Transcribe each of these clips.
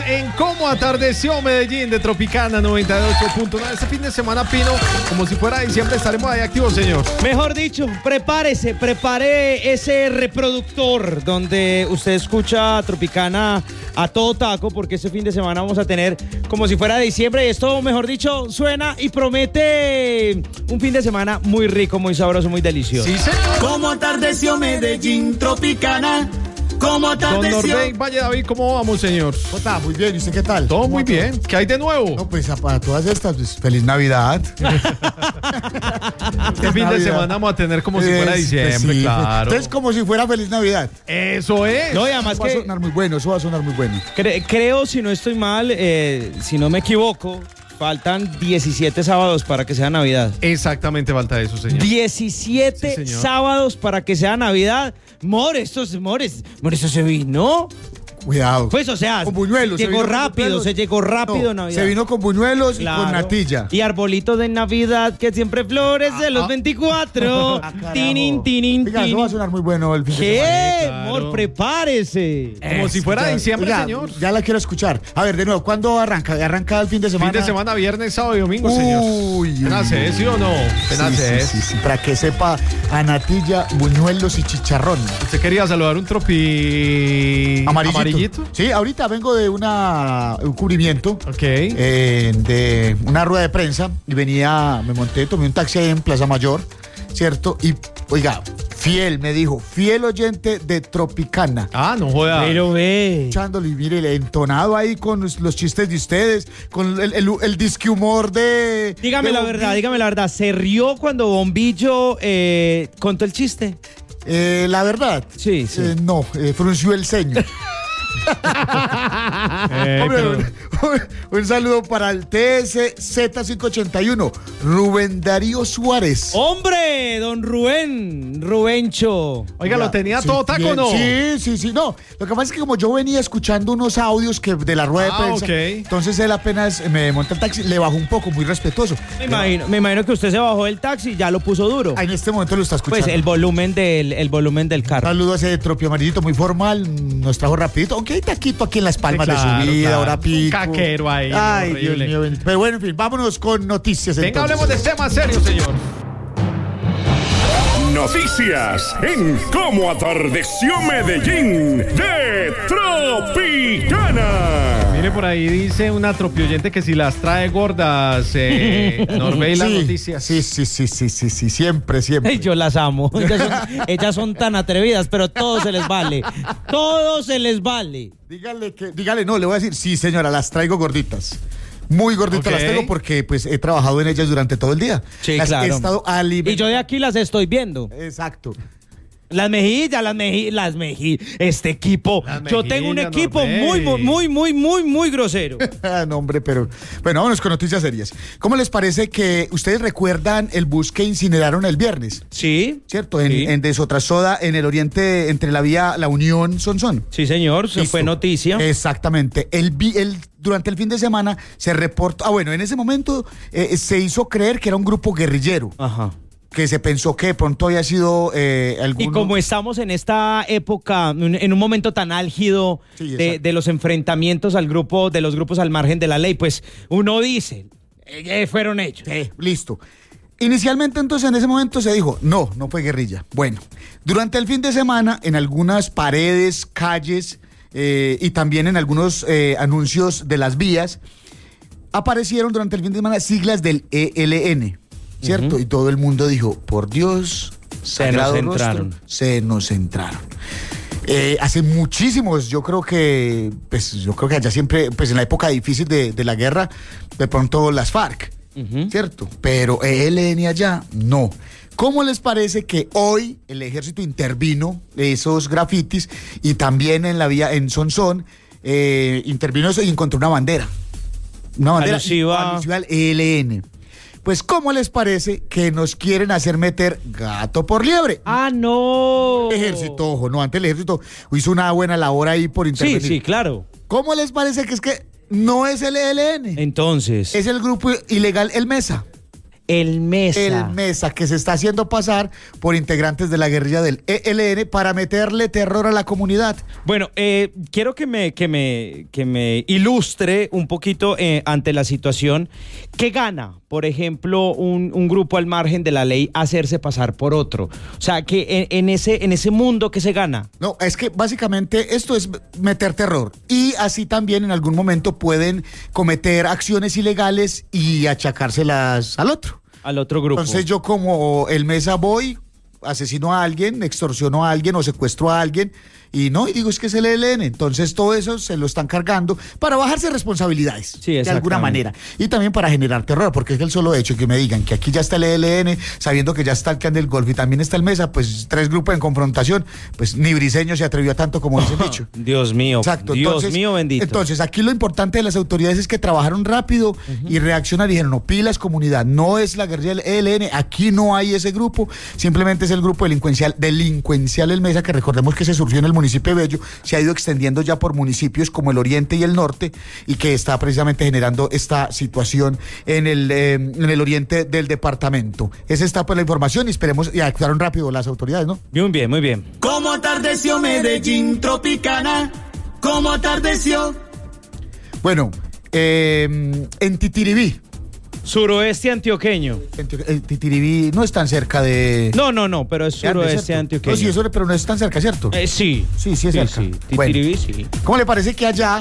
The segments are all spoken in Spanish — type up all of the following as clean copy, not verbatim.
en Cómo Atardeció Medellín de Tropicana 98.9. Este fin de semana, Pino, como si fuera diciembre, estaremos ahí activos, señor. Mejor dicho, prepare ese reproductor donde usted escucha Tropicana a todo taco, porque este fin de semana vamos a tener como si fuera diciembre. Y esto, mejor dicho, suena y promete un fin de semana muy rico, muy sabroso, muy delicioso. Sí, señor. Cómo atardeció Medellín, Tropicana. Cómo Don atardeció. Norbey Valle David, ¿cómo vamos, señor? Está muy bien, ¿y usted qué tal? Todo ¿Cómo muy va todo? bien. ¿Qué hay de nuevo? No, pues para todas estas, pues, feliz Navidad. Este fin de semana vamos a tener como si fuera diciembre, Pues sí, claro. Entonces, como si fuera feliz Navidad. Eso es. No, y además Eso va a que sonar muy bueno, eso va a sonar muy bueno. creo, si no estoy mal, si no me equivoco, faltan 17 sábados para que sea Navidad. Exactamente, falta eso, señor. 17 Sí, señor. sábados para que sea Navidad. More, eso se vino. Cuidado. Pues, o sea, Con buñuelos, se se vino con llegó rápido No, Navidad. se vino con buñuelos y con Claro. natilla. Y arbolito de Navidad que siempre florece los 24. Carajo. Tinin, tinin, Oiga, eso va a tinin. sonar muy bueno el fin de semana. ¿Qué? claro. Amor, prepárese. Como si fuera Ya, diciembre, oiga, señor. Ya la quiero escuchar. A ver, de nuevo, ¿cuándo arranca? ¿Arranca el fin de semana? Fin de semana, viernes, sábado y domingo, señor. Uy, ¿Apenas uy, es, sí o no? Apenas es. Sí. Para que sepa a natilla, buñuelos y chicharrón. ¿Usted quería saludar un tropi... Amarillito. Sí, ahorita vengo de un cubrimiento. Ok. De una rueda de prensa y me monté, tomé un taxi ahí en Plaza Mayor, ¿cierto? Y, oiga, me dijo, fiel oyente de Tropicana. Ah, no joda. Pero ve. Escuchándolo y mire, el entonado ahí con los chistes de ustedes, con el disque humor de... Dígame de la Bombillo. verdad. ¿Se rió cuando Bombillo contó el chiste? La verdad. Sí. No, frunció el ceño. Hombre, un saludo para el TSZ581, Rubén Darío Suárez. ¡Hombre! Don Rubencho. Oiga, ¿lo tenía todo taco o no? Sí. No, lo que pasa es que como yo venía escuchando unos audios de la rueda de prensa, ok. entonces él apenas me monta el taxi, le bajó un poco, muy respetuoso. Me imagino que usted se bajó del taxi y ya lo puso duro. En este momento lo está escuchando. Pues el volumen del carro. Saludo a ese tropio amarillito muy formal, nos trajo rapidito, aunque hay taquito aquí en las palmas de su vida, claro. ahora pico. Un caquero ahí, Ay, horrible. Dios mío. Pero bueno, en fin, vámonos con noticias. Venga, entonces. hablemos de temas serios, señor. Noticias en Cómo Atardeció Medellín de Tropicana. Mire, por ahí dice una tropioyente que si las trae gordas, Norbey, las noticias. Sí, siempre. Ay, yo las amo. Ellas son tan atrevidas, pero todo se les vale. Todo se les vale. Dígale, no, le voy a decir, sí, señora, las traigo gorditas. Muy gorditas Ok. las tengo porque pues he trabajado en ellas durante todo el día. Sí, las claro. he estado alimentando. Y yo de aquí las estoy viendo. Exacto. Las mejillas. Este equipo. Las Yo tengo un mejillas, equipo Norbey. muy grosero. No, hombre, pero... Bueno, vámonos con noticias serias. ¿Cómo les parece que ustedes recuerdan el bus que incineraron el viernes? Sí. ¿Cierto? Sí. En Desotrasoda, en el oriente, entre la vía La Unión, Sonsón. Sí, señor. Se Listo. fue noticia. Exactamente. Durante el fin de semana se reportó... bueno, en ese momento se hizo creer que era un grupo guerrillero. Ajá. Que se pensó que de pronto había sido Y como estamos en esta época, en un momento tan álgido Sí, exacto. de los enfrentamientos de los grupos al margen de la ley, pues uno dice, fueron ellos. Listo. Inicialmente entonces en ese momento se dijo, no fue guerrilla. Bueno, durante el fin de semana en algunas paredes, calles y también en algunos anuncios de las vías, aparecieron durante el fin de semana siglas del ELN, ¿cierto? Y todo el mundo dijo, por Dios, sagrado rostro, se nos entraron. Hace muchísimos, yo creo que allá siempre, pues en la época difícil de la guerra, de pronto las FARC, ¿cierto? Pero ELN allá, no. ¿Cómo les parece que hoy el ejército intervino esos grafitis y también en la vía, en Sonsón, intervino eso y encontró una bandera? Una bandera Alusiva al ELN. Pues, ¿cómo les parece que nos quieren hacer meter gato por liebre? ¡Ah, no! Ejército, ojo, no, antes el ejército hizo una buena labor ahí por intervenir. Sí, claro. ¿Cómo les parece que es que no es el ELN? Entonces, Es el grupo ilegal El Mesa. El Mesa. El Mesa, que se está haciendo pasar por integrantes de la guerrilla del ELN para meterle terror a la comunidad. Bueno, quiero que me ilustre un poquito ante la situación. ¿Qué gana, por ejemplo, un grupo al margen de la ley hacerse pasar por otro? O sea, que en ese mundo, ¿qué se gana? No, es que básicamente esto es meter terror. Y así también en algún momento pueden cometer acciones ilegales y achacárselas al otro. Al otro grupo. Entonces yo como el Mesa voy, asesino a alguien, extorsiono a alguien o secuestro a alguien y digo es que es el ELN. Entonces todo eso se lo están cargando para bajarse responsabilidades, sí, de alguna manera. Y también para generar terror, porque es el solo hecho que me digan que aquí ya está el ELN, sabiendo que ya está el Clan del Golfo y también está el Mesa, pues 3 grupos en confrontación, pues ni Briseño se atrevió a tanto como dice el dicho. Dios mío, exacto. Dios mío bendito. Entonces aquí lo importante de las autoridades es que trabajaron rápido y reaccionaron y dijeron, no, pilas comunidad, no es la guerrilla del ELN, aquí no hay ese grupo, simplemente es el grupo delincuencial el Mesa, que recordemos que se surgió en el municipio de Bello, se ha ido extendiendo ya por municipios como el oriente y el norte y que está precisamente generando esta situación en el oriente del departamento. Esa está pues la información y esperemos, y actuaron rápido las autoridades, ¿no? Muy bien, muy bien. ¿Cómo atardeció Medellín Tropicana? ¿Cómo atardeció? Bueno, en Titiribí. Suroeste antioqueño. Titiribí no es tan cerca de... No, pero es suroeste antioqueño. No, sí, eso, pero no es tan cerca, ¿cierto? Sí. Sí, es cerca. Sí. Titiribí, bueno, sí. ¿Cómo le parece que allá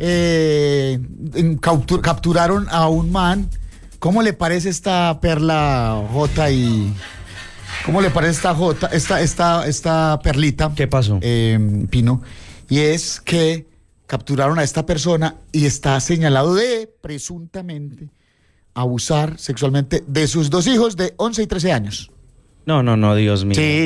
capturaron a un man? ¿Cómo le parece esta perla J y... ¿Cómo le parece esta perlita? ¿Qué pasó? Pino. Y es que capturaron a esta persona y está señalado de, presuntamente, abusar sexualmente de sus 2 hijos de 11 y 13 años. No, Dios mío. Sí,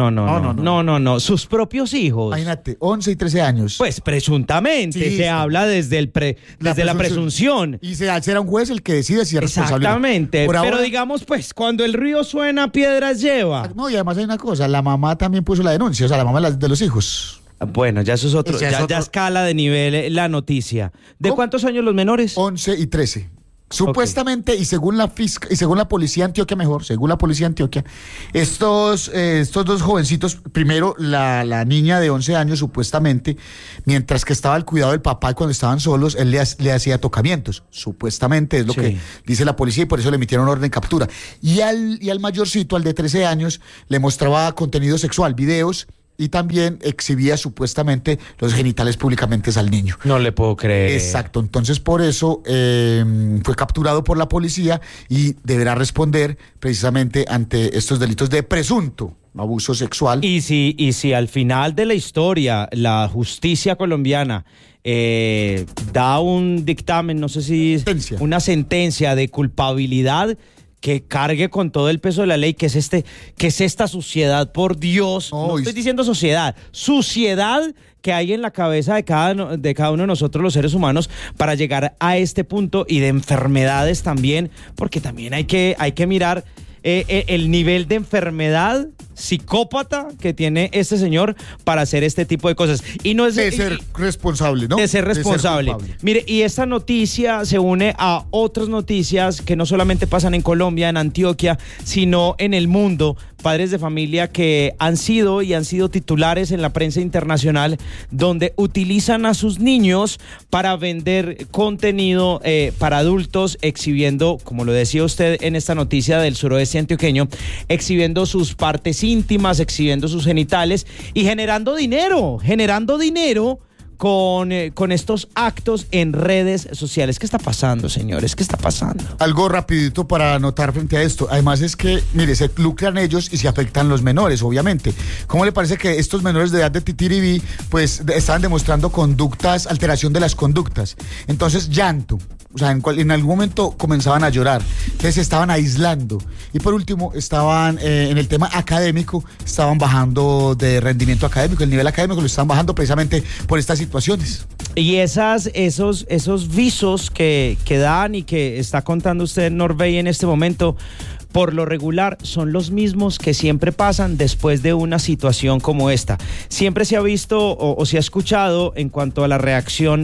no. Sus propios hijos. Imagínate, 11 y 13 años. Pues presuntamente, Sí, se habla desde la presunción. Y será un juez el que decide si es responsable. Exactamente, Por pero ahora, digamos, pues, cuando el río suena, piedras lleva. no, y además hay una cosa, la mamá también puso la denuncia, o sea, la mamá de los hijos. Bueno, ya eso es otro, Ese es otro. ya escala de nivel la noticia. ¿De ¿Cómo? cuántos años los menores? 11 y 13. Supuestamente, y según la policía de Antioquia, estos 2 jovencitos, primero la niña de 11 años supuestamente, mientras que estaba al cuidado del papá y cuando estaban solos, él le hacía tocamientos, supuestamente es lo que dice la policía y por eso le emitieron orden de captura. Y al mayorcito, al de 13 años, le mostraba contenido sexual, videos, y también exhibía supuestamente los genitales públicamente al niño. No le puedo creer. Exacto, entonces por eso fue capturado por la policía y deberá responder precisamente ante estos delitos de presunto abuso sexual. Y si al final de la historia la justicia colombiana da un dictamen, no sé si una sentencia de culpabilidad, que cargue con todo el peso de la ley, que es esta suciedad, por Dios. No estoy diciendo suciedad que hay en la cabeza de cada uno de nosotros los seres humanos para llegar a este punto, y de enfermedades también, porque también hay que mirar el nivel de enfermedad psicópata que tiene este señor para hacer este tipo de cosas. Y no es de ser responsable, ¿no? De ser responsable. Mire, y esta noticia se une a otras noticias que no solamente pasan en Colombia, en Antioquia, sino en el mundo. Padres de familia que han sido titulares en la prensa internacional, donde utilizan a sus niños para vender contenido para adultos, exhibiendo, como lo decía usted en esta noticia del suroeste antioqueño, exhibiendo sus partes íntimas, exhibiendo sus genitales y generando dinero con estos actos en redes sociales. ¿Qué está pasando, señores? ¿Qué está pasando? Algo rapidito para anotar frente a esto. Además es que, mire, se lucran ellos y se afectan los menores, obviamente. ¿Cómo le parece que estos menores de edad de Titiribí, pues, estaban demostrando alteración de las conductas? Entonces, llanto. O sea, en algún momento comenzaban a llorar. Entonces, se estaban aislando. Y por último, estaban en el tema académico, estaban bajando de rendimiento académico. El nivel académico lo estaban bajando precisamente por estas situaciones. Y esos visos que dan y que está contando usted, Norbey, en este momento, por lo regular son los mismos que siempre pasan después de una situación como esta. Siempre se ha visto o se ha escuchado en cuanto a la reacción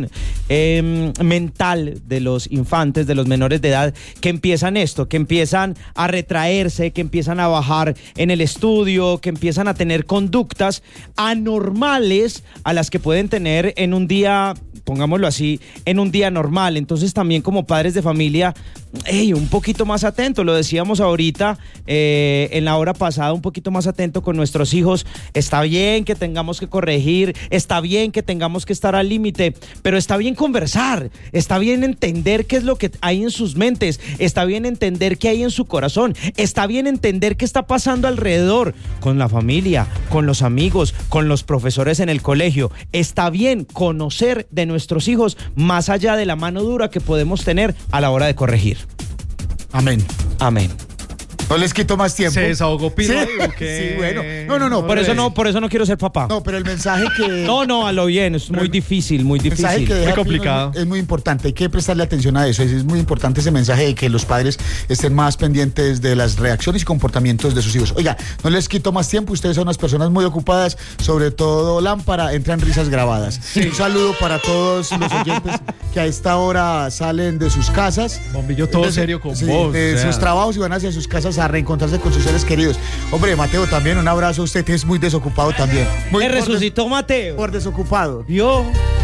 mental de los infantes, de los menores de edad, que empiezan esto, que empiezan a retraerse, que empiezan a bajar en el estudio, que empiezan a tener conductas anormales a las que pueden tener en un día, pongámoslo así, en un día normal. Entonces también como padres de familia, un poquito más atento, lo decíamos ahorita en la hora pasada, un poquito más atento con nuestros hijos. Está bien que tengamos que corregir, está bien que tengamos que estar al límite, pero está bien conversar, está bien entender qué es lo que hay en sus mentes, está bien entender qué hay en su corazón, está bien entender qué está pasando alrededor, con la familia, con los amigos, con los profesores en el colegio. Está bien conocer de nuestros hijos más allá de la mano dura que podemos tener a la hora de corregir. Amén. Amén. No les quito más tiempo. ¿Se desahogó Pino? Sí, ¿O qué? sí, bueno. No. Por eso no quiero ser papá. No, pero el mensaje que... No, a lo bien, es muy difícil, muy El mensaje difícil. que deja Muy complicado. Pino es muy importante, hay que prestarle atención a eso. Es muy importante ese mensaje de que los padres estén más pendientes de las reacciones y comportamientos de sus hijos. Oiga, no les quito más tiempo, ustedes son unas personas muy ocupadas, sobre todo Lámpara, entran risas grabadas. Un saludo para todos los oyentes que a esta hora salen de sus casas. Bombillo todo serio con Sí, vos. de o sea. sus trabajos y van hacia sus casas a reencontrarse con sus seres queridos. Hombre, Mateo, también un abrazo a usted que es muy desocupado también. Muy Me resucitó Mateo. por desocupado. Yo.